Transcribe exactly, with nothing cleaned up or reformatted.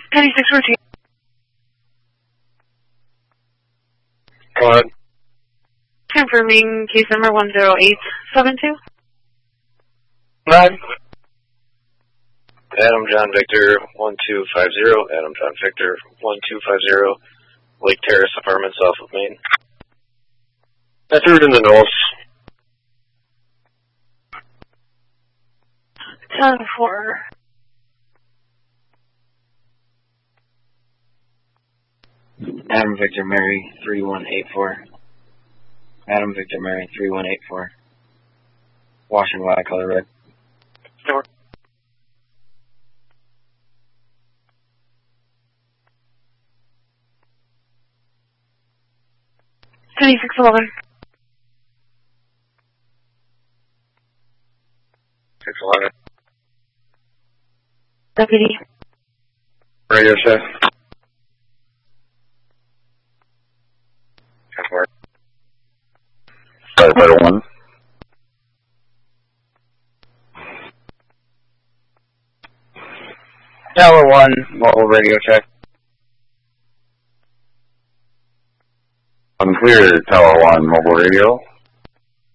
ninety-six routine. Go ahead. Confirming case number one zero eight seven two. Nine. Adam John Victor one two five zero. Adam John Victor one two five zero. Lake Terrace Apartments off of Main. That's route in the north. ten four. Adam Victor Mary three one eight four. Adam Victor Mary three one eight four. Washington Y, color red. Door. ninety-six eleven. six eleven. Deputy. Radio check. Firefighter one. Tower one, mobile radio check. Unclear, Tower one, mobile radio.